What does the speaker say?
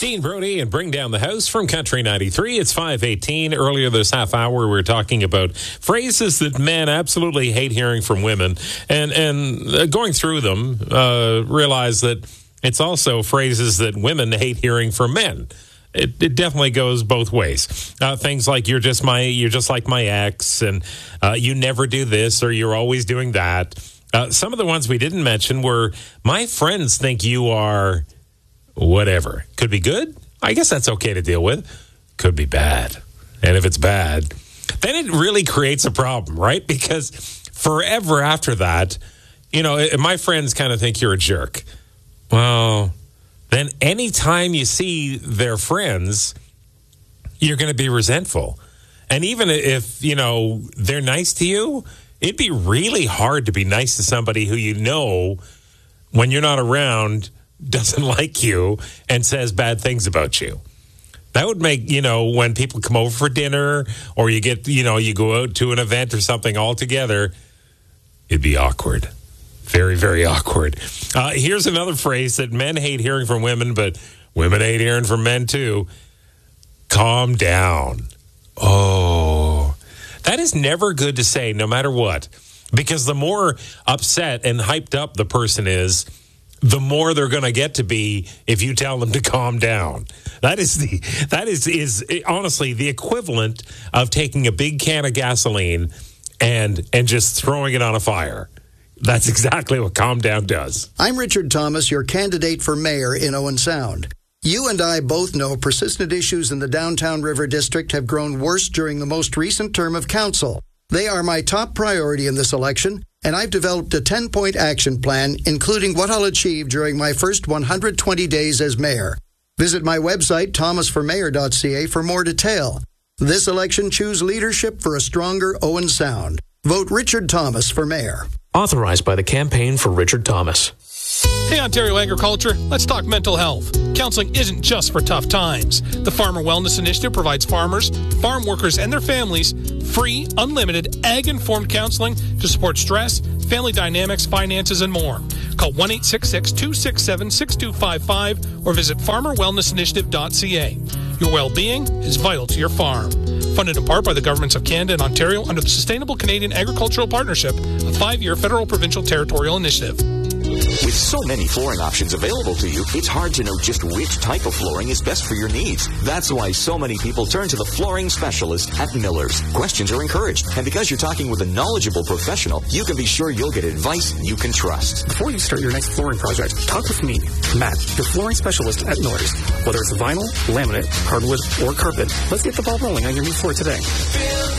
Dean Brody and Bring Down the House from Country 93. It's 5:18. Earlier this half hour, we were talking about phrases that men absolutely hate hearing from women. And going through them, realize that it's also phrases that women hate hearing from men. It definitely goes both ways. Things like you're just like my ex, and you never do this, or you're always doing that. Some of the ones we didn't mention were, my friends think you are whatever. Could be good. I guess that's okay to deal with. Could be bad. And if it's bad, then it really creates a problem, right? Because forever after that, my friends kind of think you're a jerk. Well, then anytime you see their friends, you're going to be resentful. And even if, they're nice to you, it'd be really hard to be nice to somebody who when you're not around, doesn't like you and says bad things about you. That would make, when people come over for dinner or you get, you go out to an event or something all together, it'd be awkward. Very, very awkward. Here's another phrase that men hate hearing from women, but women hate hearing from men too. Calm down. Oh, that is never good to say, no matter what, because the more upset and hyped up the person is, the more they're going to get to be if you tell them to calm down. That is honestly the equivalent of taking a big can of gasoline and just throwing it on a fire. That's exactly what calm down does. I'm Richard Thomas, your candidate for mayor in Owen Sound. You and I both know persistent issues in the downtown River District have grown worse during the most recent term of council. They are my top priority in this election, and I've developed a 10-point action plan, including what I'll achieve during my first 120 days as mayor. Visit my website, thomasformayor.ca, for more detail. This election, choose leadership for a stronger Owen Sound. Vote Richard Thomas for mayor. Authorized by the Campaign for Richard Thomas. Hey, Ontario Agriculture, let's talk mental health. Counseling isn't just for tough times. The Farmer Wellness Initiative provides farmers, farm workers, and their families free, unlimited, ag-informed counseling to support stress, family dynamics, finances, and more. Call 1-866-267-6255 or visit farmerwellnessinitiative.ca. Your well-being is vital to your farm. Funded in part by the governments of Canada and Ontario under the Sustainable Canadian Agricultural Partnership, a 5-year federal provincial territorial initiative. With so many flooring options available to you, it's hard to know just which type of flooring is best for your needs. That's why so many people turn to the flooring specialist at Miller's. Questions are encouraged, and because you're talking with a knowledgeable professional, you can be sure you'll get advice you can trust. Before you start your next flooring project, talk with me, Matt, your flooring specialist at Miller's. Whether it's vinyl, laminate, hardwood, or carpet, let's get the ball rolling on your new floor today.